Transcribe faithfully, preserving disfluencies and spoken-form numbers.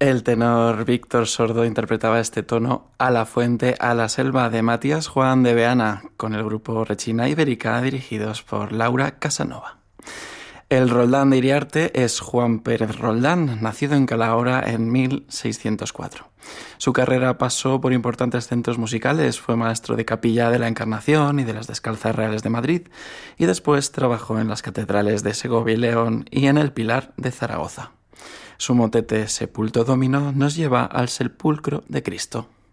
El tenor Víctor Sordo interpretaba este tono A la fuente, a la selva de Matías Juan de Beana con el grupo Rechina Ibérica dirigidos por Laura Casanova. El Roldán de Iriarte es Juan Pérez Roldán, nacido en Calahorra en mil seiscientos cuatro. Su carrera pasó por importantes centros musicales, fue maestro de capilla de la Encarnación y de las Descalzas Reales de Madrid, y después trabajó en las catedrales de Segovia y León y en el Pilar de Zaragoza. Su motete Sepulto Domino nos lleva al sepulcro de Cristo.